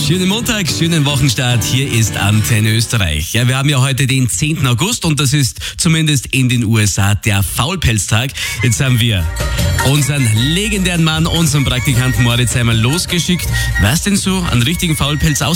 Schönen Montag, schönen Wochenstart. Hier ist Antenne Österreich. Ja, wir haben ja heute den 10. August und das ist zumindest in den USA der Faulpelztag. Jetzt haben wir unseren legendären Mann, unseren Praktikanten Moritz einmal losgeschickt. Was denn so einen richtigen Faulpelz aus?